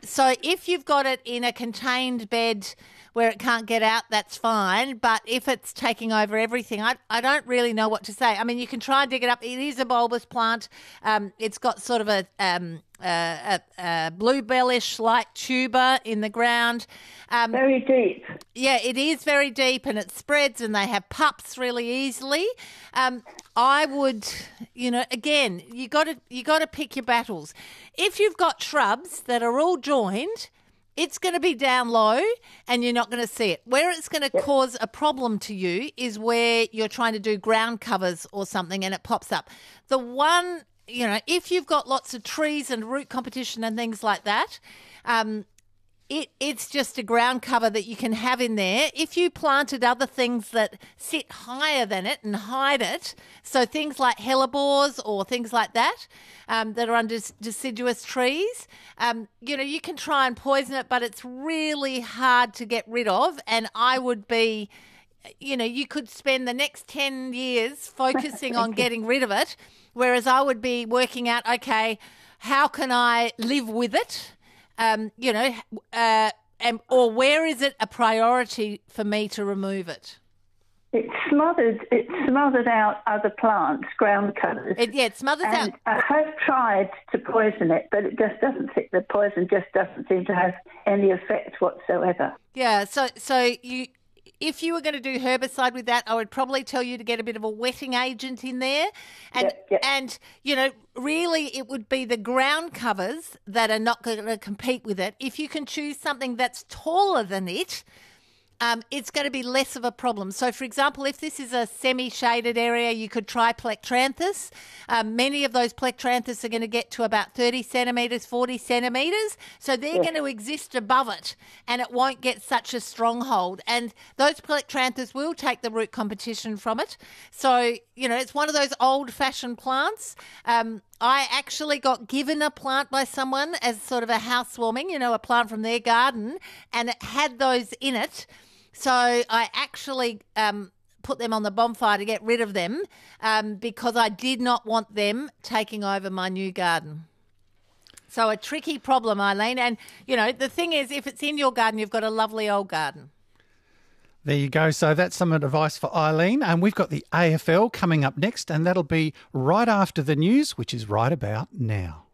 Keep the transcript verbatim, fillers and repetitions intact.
So if you've got it in a contained bed where it can't get out, that's fine. But if it's taking over everything, I, I don't really know what to say. I mean, you can try and dig it up. It is a bulbous plant. Um, it's got sort of a, um, a, a, a bluebellish like tuber in the ground. Um, Very deep. Yeah, it is very deep, and it spreads, and they have pups really easily. Um, I would, you know, again, you got to you got to pick your battles. If you've got shrubs that are all joined, it's going to be down low and you're not going to see it. Where it's going to yep. cause a problem to you is where you're trying to do ground covers or something and it pops up. The one, you know, if you've got lots of trees and root competition and things like that, um, It, it's just a ground cover that you can have in there. If you planted other things that sit higher than it and hide it, so things like hellebores or things like that, um, that are under deciduous trees, um, you know, you can try and poison it, but it's really hard to get rid of. And I would be, you know, you could spend the next ten years focusing on getting rid of it, whereas I would be working out, okay, how can I live with it? Um, you know, uh, and, or where is it a priority for me to remove it? It smothered. It smothered out other plants, ground covers. It, yeah, it smothers and out. I have tried to poison it, but it just doesn't. The poison just doesn't seem to have any effect whatsoever. Yeah. So, so you. If you were going to do herbicide with that, I would probably tell you to get a bit of a wetting agent in there. And, yep, yep. and you know, really it would be the ground covers that are not going to compete with it. If you can choose something that's taller than it, um, it's going to be less of a problem. So, for example, if this is a semi-shaded area, you could try Plectranthus. Um, many of those Plectranthus are going to get to about thirty centimetres, forty centimetres. So they're yes. going to exist above it and it won't get such a stronghold. And those Plectranthus will take the root competition from it. So, you know, it's one of those old-fashioned plants. Um, I actually got given a plant by someone as sort of a housewarming, you know, a plant from their garden, and it had those in it. So I actually um, put them on the bonfire to get rid of them um, because I did not want them taking over my new garden. So a tricky problem, Eileen. And, you know, the thing is, if it's in your garden, you've got a lovely old garden. There you go. So that's some advice for Eileen. And we've got the A F L coming up next, and that'll be right after the news, which is right about now.